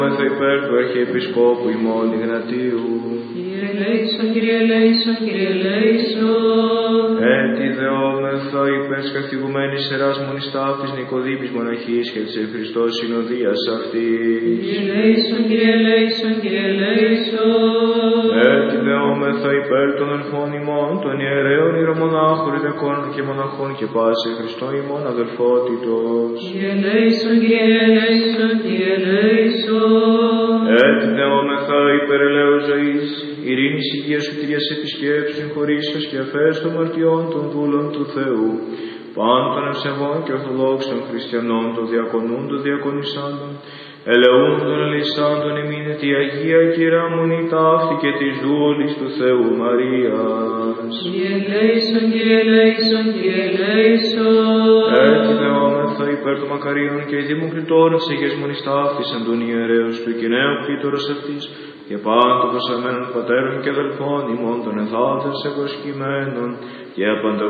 Υπέρ του Αρχιεπισκόπου ημών Ιγνατίου. Κύριε ελέησον, Κύριε ελέησον, Κύριε ελέησον. Έτι δεόμεθα υπέρ της καθηγουμένης Ιεράς Μονής Ταύτης Νικοδήμης Μοναχής και της Χριστός Συνοδείας αυτής. Κύριε ελέησον, Κύριε ελέησον, Κύριε ελέησον. Έτι δεόμεθα υπέρ των αδελφών ημών, των ιερέων ηρομονάχων, ιδεκώνων και μοναχών και πάση Χριστό ημών αδελφότητος. Κύριε ελέησον, Κύριε ελέησον, Κύριε ελέησον. Έτι δεόμεθα υπέρ ελέους ζωής, ειρήνης, υγείας, σωτηρίας, επισκέψεων, συγχωρήσεως και αφαίρεσης των μαρτιών των δούλων του Θεού, πάντων των ευσεβών και ορθοδόξων χριστιανών, των διακονούν, των διακονισάντων, ελεούν των ελεησάντων ημίνε τη Αγία Κυρά Μονή Ταύτη και της δούλης του Θεού Μαρίας. Κύριε ελέησον, Κύριε ελέησον, Κύριε ελέησον. Έτσι δεόμεθα υπέρ των μακαρίων και δημοκριτών της Αγίας Μονής Ταύτης εν τον ιερέως του κοιναίου πίτωρος αυτής και πάντων προσαμένων πατέρων και αδελφών ημών των εθάτες εγωσκημένων και απανταγωγών